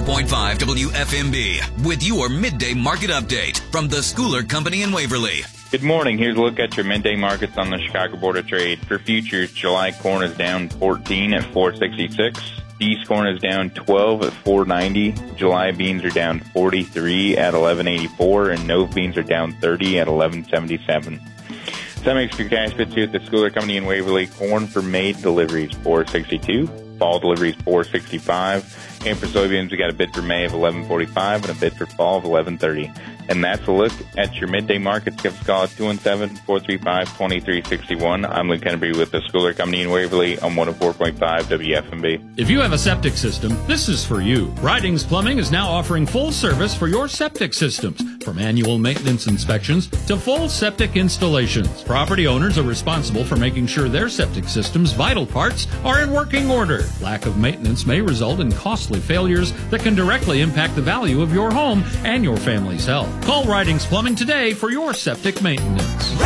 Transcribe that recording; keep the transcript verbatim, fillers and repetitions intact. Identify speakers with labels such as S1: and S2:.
S1: four point five W F M B with your midday market update from the Schooler Company in Waverly.
S2: Good morning. Here's a look at your midday markets on the Chicago Board of Trade. For futures, July corn is down fourteen at four sixty-six. East corn is down twelve at four ninety. July beans are down forty-three at eleven eighty-four, and Nove beans are down thirty at eleven seventy-seven. Some extra cash bits here at the Schooler Company in Waverly. Corn for May deliveries four sixty-two. Fall deliveries four sixty-five. And for soybeans, we got a bid for May of eleven forty-five and a bid for fall of eleven thirty. And that's a look at your midday markets. Give us a call at two one seven, four three five, two three six one. I'm Luke Henry with the Schooler Company in Waverly on one oh four point five W F M B.
S3: If you have a septic system, this is for you. Ridings Plumbing is now offering full service for your septic systems, from annual maintenance inspections to full septic installations. Property owners are responsible for making sure their septic system's vital parts are in working order. Lack of maintenance may result in costly failures that can directly impact the value of your home and your family's health. Call Ridings Plumbing today for your septic maintenance.